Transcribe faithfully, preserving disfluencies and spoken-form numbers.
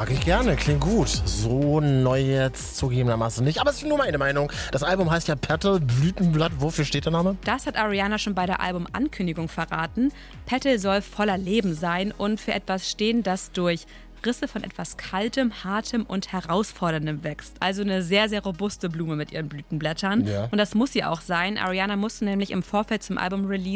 Mag ich gerne, klingt gut. So neu jetzt zugegebenermaßen nicht, aber es ist nur meine Meinung. Das Album heißt ja Petal, Blütenblatt. Wofür steht der Name? Das hat Ariana schon bei der Albumankündigung verraten. Petal soll voller Leben sein und für etwas stehen, das durch Risse von etwas Kaltem, Hartem und Herausforderndem wächst. Also eine sehr, sehr robuste Blume mit ihren Blütenblättern. Ja. Und das muss sie auch sein. Ariana musste nämlich im Vorfeld zum Album-Release